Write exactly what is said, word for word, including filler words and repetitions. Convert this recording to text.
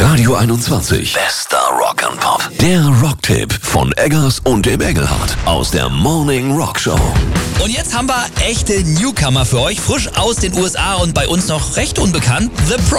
Radio einundzwanzig. Bester Rock'n'Pop. Der Rocktipp von Eggers und dem Engelhardt aus der Morning Rock Show. Und jetzt haben wir echte Newcomer für euch, frisch aus den U S A und bei uns noch recht unbekannt, The Pro.